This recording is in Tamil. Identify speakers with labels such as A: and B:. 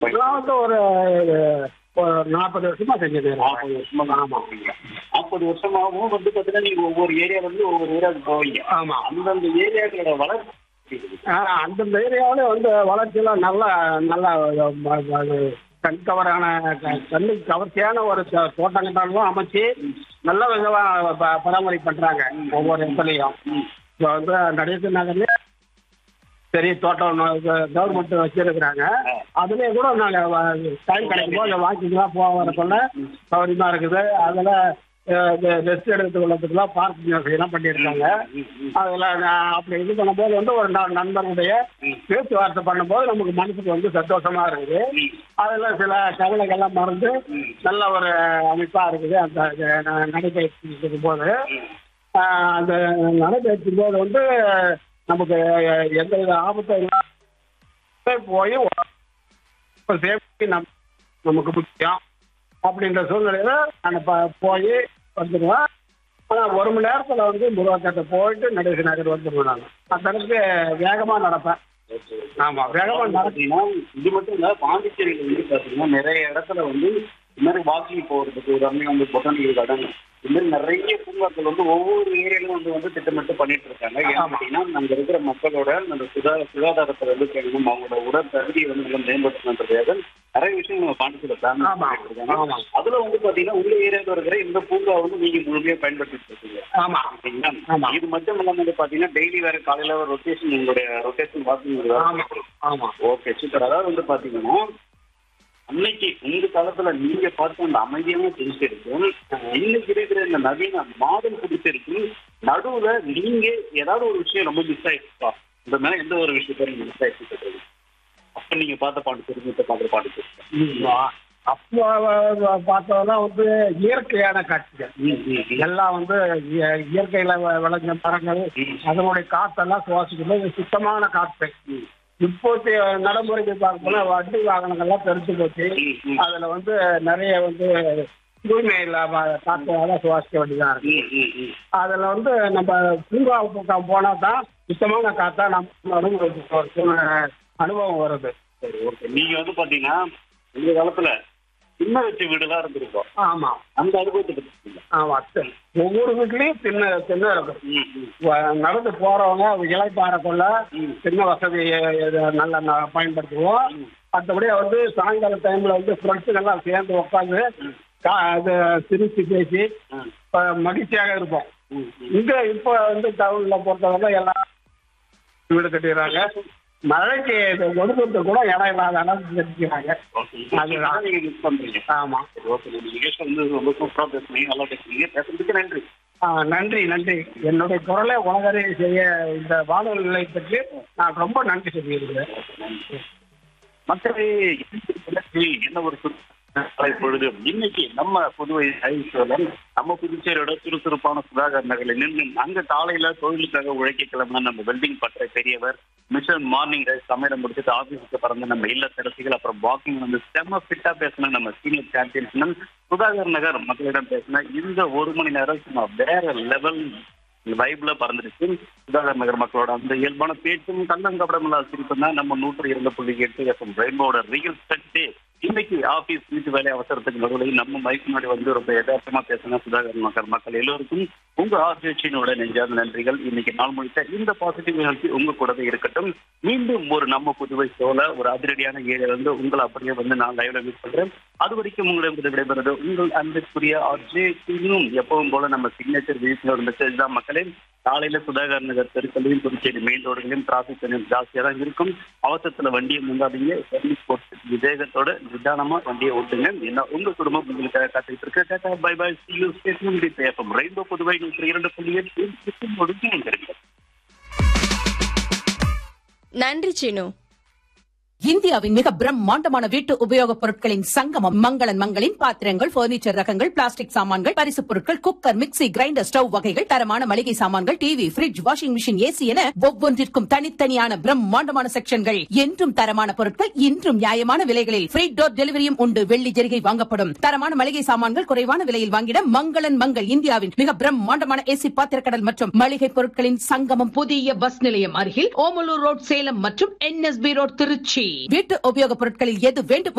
A: நான் வந்து ஒரு 40 வருஷமா செஞ்சுட்டு
B: 40 வருஷமா
A: ஆமா.
B: 40 வருஷமாகவும் வந்து பாத்தீங்கன்னா நீங்க ஒவ்வொரு ஏரியால இருந்து ஒவ்வொரு ஏரியாவுக்கு போவீங்க.
A: ஆமா.
B: அந்தந்த ஏரியாக்களோட வளர்ச்சி
A: அந்தந்த ஏரியாவில வந்து வளர்ச்சியெல்லாம் நல்லா நல்லா கண்ணுக்கு கவர்ச்சியான ஒரு தோட்டங்கள்லாம் அமைச்சு நல்ல விதமா பராமரிப்பு பண்றாங்க ஒவ்வொரு இடத்துலையும். இப்போ வந்து நடேசன் நகர்லயே பெரிய தோட்டம் கவர்மெண்ட் வச்சிருக்கிறாங்க. அதுலயே கூட நாங்க டைம் கிடைக்கும் போது வாக்கிங்லாம் போக வர சொல்ல சௌகரியமா இருக்குது. அதுல ரெஸ்ட் எடுத்து கொள்ளதுக்குலாம் பார்க்கிங் வசதியெல்லாம் பண்ணியிருக்காங்க. அதில் அப்படி இது பண்ணும்போது வந்து ஒரு நண்பர்களுடைய பேச்சுவார்த்தை பண்ணும்போது நமக்கு மனசுக்கு வந்து சந்தோஷமா இருக்குது. அதில் சில கவலைகள்லாம் மறந்து நல்ல ஒரு அமைப்பாக இருக்குது. அந்த நடைபயிற்சி இருக்கும்போது அந்த நடைபயிற்சி போது வந்து நமக்கு எந்த வித ஆபத்தும் இல்லாம போய் சேஃப்டி நமக்கு முக்கியம் அப்படின்ற சூழ்நிலையில நான் போய் வந்துடுவேன். ஆனால் 1 மணி நேரத்தில் வந்து முருகாக்கட்டை போயிட்டு நடேசன் நகர் வந்துடுவேன். நான் அந்த அளவுக்கு வேகமாக நடப்பேன். ஆமா, வேகமாக நடத்தீங்கன்னா
B: இது மட்டும் இல்ல, பாண்டிச்சேரியில வந்து பாத்தீங்கன்னா நிறைய இடத்துல வந்து இந்த மாதிரி வாக்கிங் போறதுக்கு உதாரணம் வந்து பொட்டானிக்கல் கார்டன் இந்த மாதிரி நிறைய பூங்காக்கள் வந்து ஒவ்வொரு ஏரியாலும் வந்து திட்டமிட்டு பண்ணிட்டு இருக்காங்க. ஏன் அப்படின்னா அங்க இருக்கிற மக்களோட அந்த சுகாதாரத்தை வந்து கேட்கணும், அவங்களோட உடல் தகுதியை வந்து நல்லா மேம்படுத்தணுன்றதுக்காக நிறைய விஷயம் நம்ம பாண்டிச்சேரியில பிளான் பண்ணிட்டு இருக்காங்க. அதுல வந்து பாத்தீங்கன்னா உங்க ஏரியாவில் இருக்கிற இந்த பூங்கா வந்து நீங்க முழுமையா பயன்படுத்திட்டு இருக்கீங்க.
A: ஆமா.
B: இது மட்டும் இல்லாம வந்து பாத்தீங்கன்னா டெய்லி வேற காலையில ஒரு ரொட்டேஷன் உங்களுடைய ரொட்டேஷன் வாக்கிங். Okay, super. அதாவது வந்து பாத்தீங்கன்னா அன்னைக்கு உங்க காலத்துல நீங்க பார்த்த அந்த அமைதியான புதுச்சேரிக்கும் இன்னைக்கு இருக்கிற இந்த நவீன மாடல் புதுச்சேரிக்கும் நடுவுல நீங்க ஏதாவது ஒரு விஷயம் ரொம்ப மிஸ் ஆயிடுச்சா? இந்த மாதிரி எந்த ஒரு விஷயத்த நீங்க மிஸ் ஆயிடுச்சு அப்ப நீங்க பார்த்த பாண்டிச்சேரி பார்க்குற பாண்டிச்சேரி
A: அப்போ பார்த்ததெல்லாம் வந்து இயற்கையான காட்சிகள் எல்லாம் வந்து இயற்கையில விளைஞ்ச மரங்கள் அதனுடைய காத்தெல்லாம் சுவாசிக்கும்போது சுத்தமான காற்று. இப்போதைய நடைமுறைக்கு பார்க்கணும்னா வண்டி வாகனங்கள்லாம் பெருத்து போச்சு. அதுல வந்து நிறைய வந்து தூய்மை இல்லாம காற்றால சுவாசிக்க வேண்டியதான் இருக்கு. அதுல வந்து நம்ம பூங்கா பக்கம் போனா தான் சுத்தமான காத்தா நம்ம அனுபவம் வருது.
B: சரி, ஓகே. நீங்க வந்து பாத்தீங்கன்னா இந்த காலத்துல சின்ன வச்சு வீடுலாம் இருந்திருக்கோம்.
A: ஆமா,
B: அந்த அனுபவத்தை
A: ஆமா. ஒவ்வொரு வீட்லயும் சின்ன இருக்கும். நடந்து போறவங்க இலைப்பாறக்குள்ள சின்ன வசதி நல்லா பயன்படுத்துவோம். மற்றபடியே வந்து சாயங்கால டைம்ல வந்து ஃப்ரெண்ட்ஸுங்கெல்லாம் சேர்ந்து உட்காந்து அது சிரிச்சு பேசி மகிழ்ச்சியாக இருப்போம். இங்க இப்ப வந்து டவுன்ல பொறுத்தவரை எல்லாம் வீடு கட்டிடுறாங்க. மழைக்கு ஒதுக்கிறது கூட இடம் இல்லாத அளவுக்கு கட்டிக்கிறாங்க.
B: அதுதான் நீங்க மிஸ் பண்றீங்க.
A: ஆமா.
B: ஓகே, நிகழ்ச்சி வந்து ரொம்ப சூப்பரா பேசுனீங்க, நல்லா பேசுனீங்க. பேசுறதுக்கு நன்றி.
A: நன்றி. என்னுடைய குரலை உலகறி செய்ய இந்த வானொலி நிலையத்துக்கு நான் ரொம்ப நன்றி சொல்லியிருக்கிறேன்.
B: மக்களே, என்ன ஒரு பொழுது இன்னைக்கு நம்ம புதுவை ஐஸ்வரன் நம்ம புதுச்சேரியோட சுறுசுறுப்பான சுதாகர் நகரில் நின்று அங்க காலையில தொழிலுக்காக உழைக்க கிளம்பினா நம்ம வெல்டிங் பற்ற பெரியவர் மிஷன் மார்னிங் ரைஸ் சமையல் முடிச்சுட்டு ஆபீஸுக்கு பறந்து நம்ம இல்லத்தரசிகள் அப்புறம் வாக்கிங் வந்து செம்ம ஃபிட்டா பேசினா நம்ம சீனியர் சாம்பியன்ஸ் சுதாகர் நகர் மக்களிடம் பேசினா இந்த 1 மணி நேரம் சும்மா வேற லெவல் வைப்ல பறந்துருச்சு. சுதாகர் நகர் மக்களோட அந்த இயல்பான பேச்சும் கள்ளங்கப்படம் இல்லாத சிரிப்பும் தான் நம்ம 102.8 FM ரெயின்போட ரியல் ஸ்டே. இன்னைக்கு ஆபீஸ் வீட்டு வேலை அவசரத்துக்கு நடுவில் நம்ம மைக் முன்னாடி வந்து ரொம்ப யதார்த்தமா பேசினா சுதாகர் நகர் மக்கள் எல்லோருக்கும் உங்க ஆர்ஜியோட நெஞ்சார்ந்த நன்றிகள். இன்னைக்கு நாள் முடித்த இந்த பாசிட்டிவ் நிகழ்ச்சி உங்க கூடவே இருக்கட்டும். மீண்டும் ஒரு நம்ம புதுவை ஷோல ஒரு அதிரடியான ஏரியா வந்து உங்களை அப்படியே வந்து நான் லைவ்ல மீட் பண்றேன். அது வரைக்கும் உங்களிடம் விடைபெறுவது உங்கள் அன்பிற்குரிய ஆர்ஜியும் எப்பவும் போல நம்ம சிக்னேச்சர் விழிப்புணர்வு மெசேஜ் தான். மக்களே, காலையில சுதாகர் நகர் தெருக்களையும் புதுச்சேரி மெயின் ரோடுகளையும் டிராபிக் கொஞ்சம் ஜாஸ்தியா தான் இருக்கும். அவசரத்துல வண்டியை முந்தாதீங்க, சர்வீஸ் போட்டு விவேகத்தோட நிதானமா வண்டியை ஓட்டுங்க. என்ன உங்க குடும்பம் உங்களுக்காக காத்துக்கிட்டு இருக்கு. Tata bye by, see you, stay tuned with FM rainbow Puduvai 102.8.
C: நன்றி சீனு.
D: இந்தியாவின் மிக பிரம்மாண்டமான வீட்டு உபயோகப் பொருட்களின் சங்கமம் மங்களன் மங்களின் பாத்திரங்கள், பர்னிச்சர் ரகங்கள், பிளாஸ்டிக் சாமான்கள், பரிசுப் பொருட்கள், குக்கர், மிக்ஸி, கிரைண்டர், ஸ்டவ் வகைகள், தரமான மளிகை சாமான்கள், TV, fridge, washing machine, AC என ஒவ்வொன்றிற்கும் தனித்தனியான பிரம்மாண்டமான செக்ஷன்கள். என்றும் தரமான பொருட்கள், இன்றும் நியாயமான விலைகளில் ஃப்ரீ டோர் டெலிவரியும் உண்டு. வெள்ளி ஜெரிகை வாங்கப்படும். தரமான மளிகை சாமான்கள் குறைவான விலையில் வாங்கிட மங்களன் மங்கள். இந்தியாவின் மிக பிரம்மாண்டமான ஏசி பாத்திரக்கடல் மற்றும் மளிகை பொருட்களின் சங்கமம். புதிய பஸ் நிலையம் அருகில் ஓமலூர் ரோட் சேலம் மற்றும் NSB ரோட் திருச்சி. வீட்டு உபயோகப் பொருட்களில் எது வேண்டும்